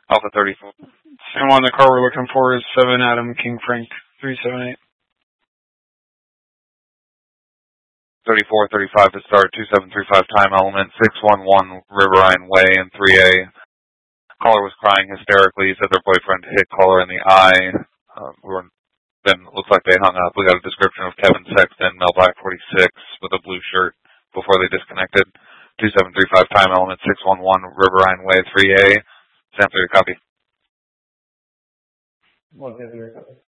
Alpha 34. Same one, the car we're looking for is 7 Adam King Frank 378. 3435 to start, 2735 time element, 611 Riverine Way in 3A. Caller was crying hysterically. He said their boyfriend hit caller in the eye. Then it looks like they hung up. We got a description of Kevin Sexton, Mel Black 46, with a blue shirt before they disconnected. 2735 time element, 611 Riverine Way 3A. Sam, 3 copy. Well,